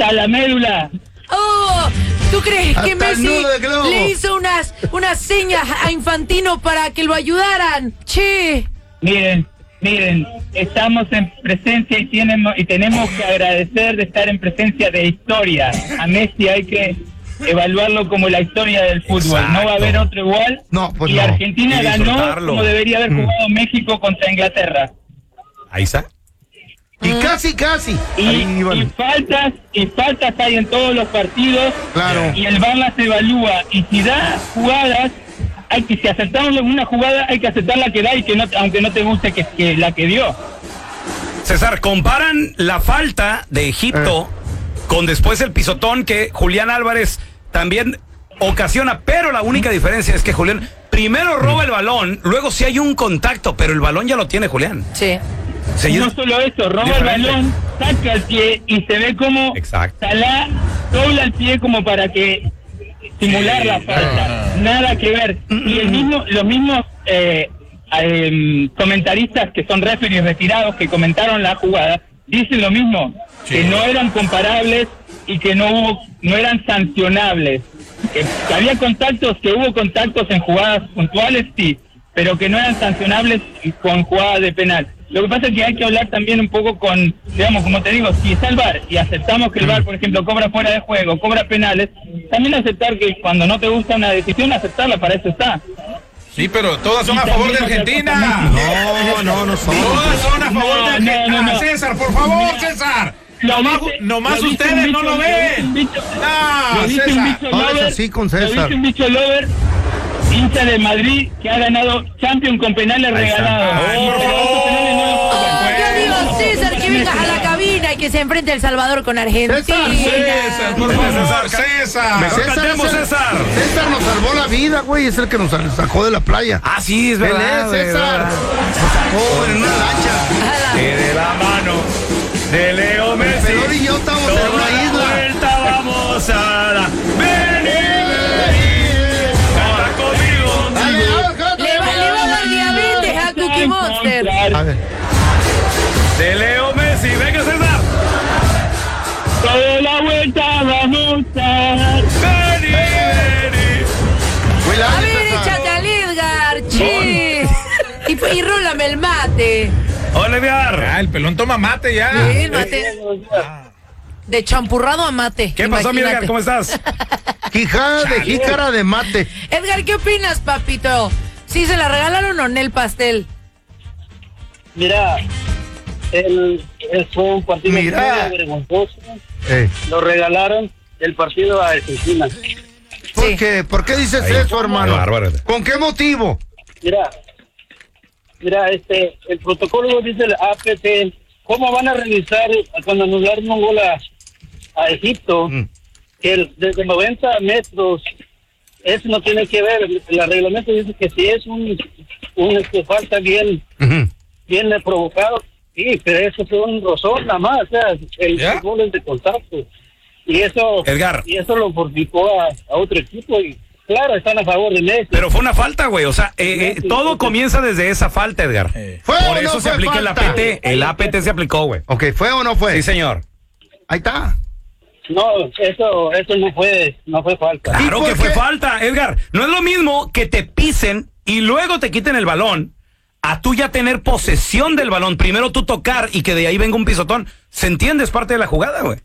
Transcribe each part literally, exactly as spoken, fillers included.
hasta la médula. Oh, ¿tú crees Hasta que el Messi nudo de globo. le hizo unas, unas señas a Infantino para que lo ayudaran? Che. Miren, miren, estamos en presencia y tenemos, y tenemos que agradecer de estar en presencia de historia. A Messi hay que evaluarlo como la historia del fútbol. Exacto. No va a haber otro igual. No, pues y no. Argentina Y ganó disfrutarlo. como debería haber jugado México contra Inglaterra. Ahí está. Y casi, casi. Y, Ahí iban. y faltas y faltas hay en todos los partidos. Claro. Y el V A R las evalúa. Y si da jugadas, hay que si aceptamos una jugada, hay que aceptar la que da y que no, aunque no te guste que, que la que dio. César, comparan la falta de Egipto Eh. con después el pisotón que Julián Álvarez también ocasiona, pero la única diferencia es que Julián primero roba el balón, luego sí hay un contacto, pero el balón ya lo tiene Julián. Sí. Sí, Y no es- solo eso, roba diferente. el balón, saca el pie y se ve como Exacto. Salah dobla el pie como para que simular la falta. Nada que ver. Y el mismo, los mismos eh, eh, comentaristas que son referees retirados que comentaron la jugada dicen lo mismo, Sí. que no eran comparables y que no hubo, no eran sancionables. Que, que había contactos, que hubo contactos en jugadas puntuales, sí, pero que no eran sancionables con jugadas de penal. Lo que pasa es que hay que hablar también un poco con, digamos, como te digo, si está el V A R y aceptamos que el V A R, por ejemplo, cobra fuera de juego, cobra penales, también aceptar que cuando no te gusta una decisión, aceptarla, para eso está. Sí, pero todas son Y a favor de también Argentina. No, no, no son. Todas son a favor No, de Argentina. no, no, no. César, por favor, César. Lo Nomás, dice- nomás lo dice ustedes un no bicho- lo lo dice un ven. bicho- No, Lo dice un César. bicho no hables lover, así con lo César. dice un bicho lover, hincha de Madrid, que ha ganado Champions con penales Ahí está. regalados. Ay, por Porque favor. estos penales no los Oh, juegan. yo digo, César, que vengas a la cabina y que se enfrente El Salvador con Argentina. César, por favor, César. César. Cantemos, es el- César. César nos salvó la vida, güey. Es el que nos sacó de la playa. Ah, sí, es Él verdad. es güey, César. verdad. Nos sacó en una lancha. Que de la mano de Leo Messi. Pelón y yo estamos en toda una la isla. vuelta vamos a dar. Vení, vení, canta conmigo. Dale, vamos, canta. Le va, le va a dar diabetes a Cookie Monster. A ver. De Leo Messi, venga César. Toda la vuelta vamos a dar. Vení, vení. Güey, la A haces, ver, César. échate al Edgar, che. Y, pues, y rólame el mate. Olivier. Ah, el pelón toma mate ya. Sí, el mate. De champurrado a mate. ¿Qué pasó, mi Edgar? imagínate. ¿Cómo estás? Quijada de jícara de mate. Edgar, ¿qué opinas, papito? ¿Sí se la regalaron o no el pastel? Mira, el, el fue un partido Mira. muy vergonzoso. Eh, Lo regalaron el partido a Argentina. ¿Por Sí. qué? ¿Por qué dices Ahí. eso, hermano? Qué bárbaro. ¿Con qué motivo? Mira, mira, este, el protocolo dice el A P T. ¿Cómo van a revisar cuando anularon un gol a, a Egipto? Mm. Que el- desde noventa metros, eso no tiene que ver. El, el reglamento dice que si es un, un este, falta bien, Ujú. bien provocado, sí, pero eso fue un rozón nada más. O sea, el, ¿Ya? el gol es de contacto. Y eso, Edgar. y eso lo fortificó a, a otro equipo y claro, están a favor de Messi. Pero fue una falta, güey. O sea, eh, eh, todo comienza desde esa falta, Edgar. Eh. ¿Fue Por o eso no se fue aplica el falta? A P T. El A P T se aplicó, güey. Ok, ¿fue o no fue? Sí, señor. Ahí está. No, eso, eso no fue, no fue falta. Claro por que fue qué? falta, Edgar. No es lo mismo que te pisen y luego te quiten el balón a tú ya tener posesión del balón. Primero tú tocar y que de ahí venga un pisotón. ¿Se entiende? Es parte de la jugada, güey.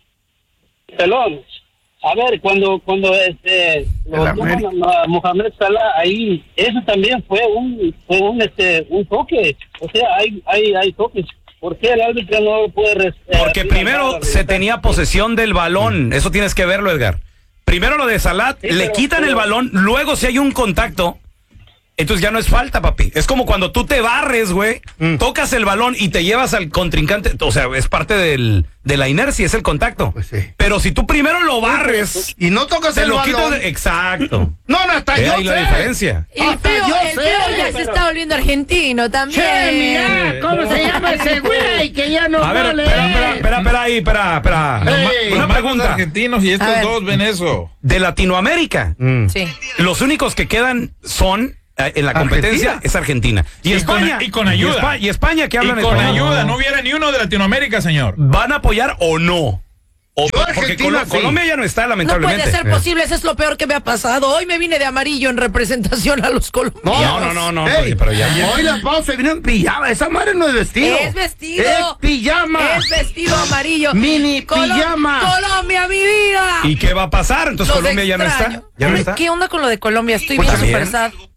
Pelón, a ver, cuando, cuando este, lo El toman América. a Mohamed Salah ahí, eso también fue un, fue un, este, un toque. O sea, hay, hay, hay toques. ¿Por qué el árbitro no puede res- eh, Porque primero se tenía posesión del balón. Eso tienes que verlo, Edgar. Primero lo de Salah, Sí, le pero- quitan el pero- balón, luego si hay un contacto, entonces ya no es falta, papi. Es como cuando tú te barres, güey, Mm. tocas el balón y te llevas al contrincante. O sea, es parte del, de la inercia, es el contacto. Pues sí. Pero si tú primero lo barres, Y no tocas te el lo balón. quitas. de- Exacto. No, no, hasta Es yo ahí la sé. diferencia. El Hasta feo, yo el sé, feo ya se pero- está volviendo argentino también. Che, mira, ¿cómo se llama ese güey que ya no A ver, vale? espera, espera, espera, espera ahí, espera, espera. Ey. Una Nomás los pregunta. argentinos y A estos ver. dos ven eso. De Latinoamérica, Mm. Sí. los únicos que quedan son eh, en la competencia Argentina. es Argentina. Y, Y España. con- y con ayuda. Y, Espa- y España que Y hablan con español. ayuda, no hubiera ni uno de Latinoamérica, señor. ¿Van a apoyar o no? O, Yo, porque Argentina, Colo- sí. Colombia ya no está, No lamentablemente. puede ser Eh. posible, eso es lo peor que me ha pasado. Hoy me vine de amarillo en representación a los colombianos. No, no, no, no, Ey, pero ya- Hoy la pausa vino en pijama. Esa madre no es vestido. Es vestido. Es pijama. Es vestido amarillo. Mini Colo- pijama. Colombia, mi vida. ¿Y qué va a pasar? Entonces Los Colombia ya no extraño. está. Ya no está. ¿Qué onda con lo de Colombia? Estoy Pues bien también. super sad.